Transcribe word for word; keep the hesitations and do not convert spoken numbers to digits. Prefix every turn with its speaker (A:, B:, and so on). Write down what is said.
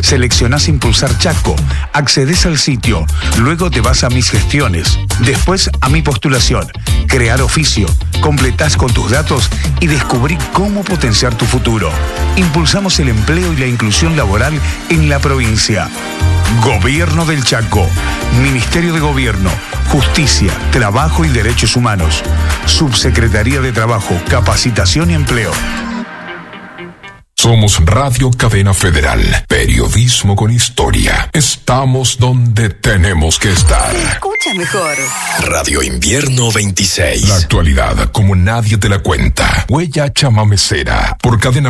A: Seleccionás Impulsar Chaco, accedes al sitio, luego te vas a Mis gestiones, después a Mi postulación, crear oficio, completás con tus datos y descubrí cómo potenciar tu futuro. Impulsamos el empleo y la inclusión laboral en la provincia. Gobierno del Chaco, Ministerio de Gobierno, Justicia, Trabajo y Derechos Humanos, Subsecretaría de Trabajo, Capacitación y Empleo.
B: Somos Radio Cadena Federal, periodismo con historia. Estamos donde tenemos que estar.
C: Se escucha mejor.
B: Radio Invierno veintiséis. La actualidad como nadie te la cuenta. Huella chamamecera por Cadena